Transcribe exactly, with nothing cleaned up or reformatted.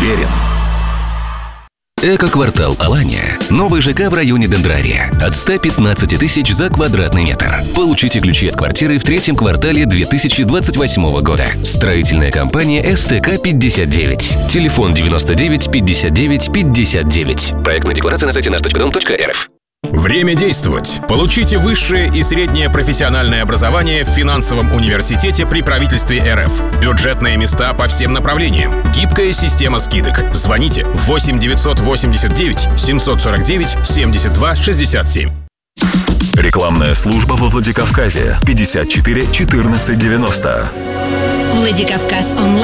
уверен. Эко-квартал Алания. Новый ЖК в районе Дендрария. От ста пятнадцати тысяч за квадратный метр. Получите ключи от квартиры в третьем квартале две тысячи двадцать восьмого года. Строительная компания эс тэ ка пятьдесят девять. Телефон девяносто девять пятьдесят девять пятьдесят девять. Проектная декларация на сайте наш точка дом точка эр эф. Время действовать. Получите высшее и среднее профессиональное образование в финансовом университете при правительстве эр эф. Бюджетные места по всем направлениям. Гибкая система скидок. Звоните восемь девятьсот восемьдесят девять семьсот сорок девять семьдесят два шестьдесят семь. Рекламная служба во Владикавказе. пятьдесят четыре четырнадцать девяносто. Владикавказ онлайн.